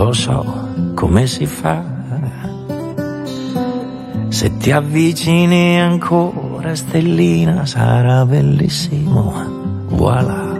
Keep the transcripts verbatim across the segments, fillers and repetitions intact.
lo so come si fa. Se ti avvicini ancora, stellina, sarà bellissimo. Voilà.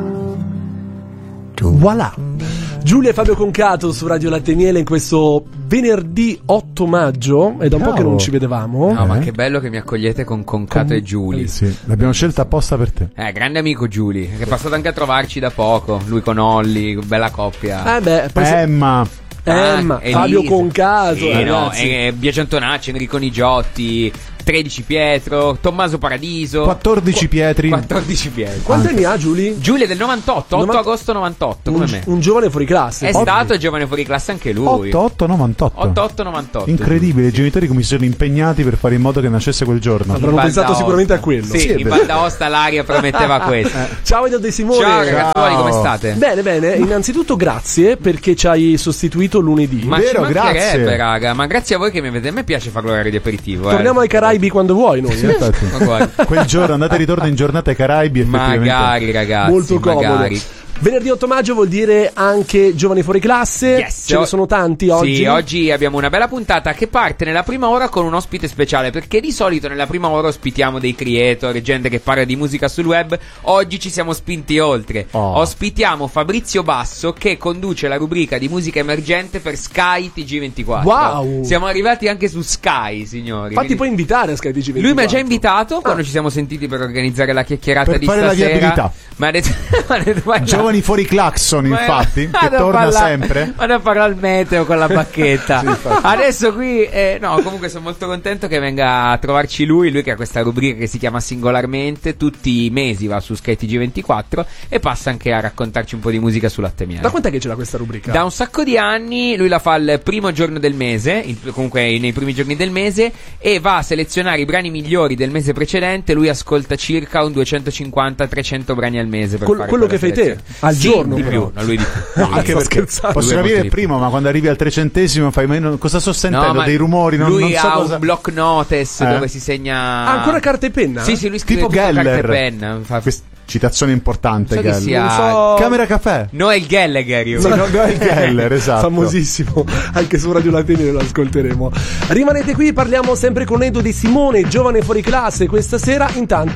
Tu. Voilà. Giulia e Fabio Concato su Radio Latte e Miele in questo venerdì otto maggio. È da un Ciao. po' che non ci vedevamo. No, Eh? ma che bello che mi accogliete con Concato Con- e Giuli. Sì, l'abbiamo scelta apposta per te. Eh, grande amico Giuli, che è passato anche a trovarci da poco. Lui con Olli, bella coppia. Eh beh, poi se- Emma, Emma, Ah, Fabio Elisa. Concato, Sì, no, ragazzi. eh, Biagio Antonacci, Enrico Nigiotti, tredici Pietro, Tommaso Paradiso, quattordici Pietri. quattordici Pietro. Quanti anni ha Giulia? Giulia è del novantotto, otto novanta agosto novantotto, come Un, me. un giovane fuori classe. È Otto. stato giovane fuori classe anche lui. otto otto novantotto. otto otto novantotto. Incredibile, i genitori come si sono impegnati per fare in modo che nascesse quel giorno. Avranno Val pensato d'Aosta. sicuramente a quello. Sì, Sì, è in vero. Val d'Aosta l'aria prometteva questo. Ciao Edo De Simone. Ciao ragazzuoli, Ciao. come state? Bene, bene. Innanzitutto grazie perché ci hai sostituito lunedì. Ma Vero, ci mancherebbe, grazie. raga, ma grazie a voi che mi avete. A me piace fare l'orario di aperitivo. Torniamo eh. ai Caraibi quando vuoi noi. eh. Infatti. Ma guarda, Quel giorno andate e ritorno in giornata ai Caraibi, effettivamente. magari ragazzi, Molto comodo. magari. Venerdì otto maggio vuol dire anche giovani fuori classe. Yes. Ce ne sono tanti oggi. Sì, oggi abbiamo una bella puntata che parte nella prima ora con un ospite speciale, perché di solito nella prima ora ospitiamo dei creator, gente che parla di musica sul web. Oggi ci siamo spinti oltre. Oh. Ospitiamo Fabrizio Basso, che conduce la rubrica di musica emergente per Sky T G ventiquattro. Wow. Siamo arrivati anche su Sky, signori. Fatti Quindi- poi invitare a Sky T G ventiquattro. Lui mi ha già invitato quando ci siamo sentiti per organizzare la chiacchierata Per di fare la stasera. viabilità. Ma ha detto, ma ha detto, guarda, Giovani fuori clacson, ma- infatti, che vado a torna parla- sempre. Vado a parlare al meteo con la bacchetta. Adesso qui, eh, no, comunque sono molto contento che venga a trovarci lui. Lui che ha questa rubrica che si chiama Singolarmente. Tutti i mesi va su Sky T G ventiquattro e passa anche a raccontarci un po' di musica su Latte e Miele. Da quant'è che ce l'ha questa rubrica? Da un sacco di anni lui la fa il primo giorno del mese, il- comunque nei primi giorni del mese, e va a selezionare i brani migliori del mese precedente. Lui ascolta circa un duecentocinquanta trecento brani al mese per Quel- fare quello quella che fai te, selezione. al Sì, giorno, di però. più, no, lui di più. No, Lui anche di più. perché scherzando. posso Lui è capire molto il di primo, ma quando arrivi al trecentesimo fai ma io non- cosa sto sentendo? ma Dei rumori, non, lui non so ha cosa. un block notice Eh. dove si segna. Ha ancora carta e penna? Sì, sì, lui scrive Tipo tutto carta e Geller. penna. Fa- Questa citazione importante, So che Geller. sia- Non so. Camera caffè. Noel Gallagher, io. Sì, no, no, è Geller, esatto. Famosissimo, anche su Radio Latini lo ascolteremo. Rimanete qui, parliamo sempre con Edo De Simone, giovane fuori classe questa sera. Intanto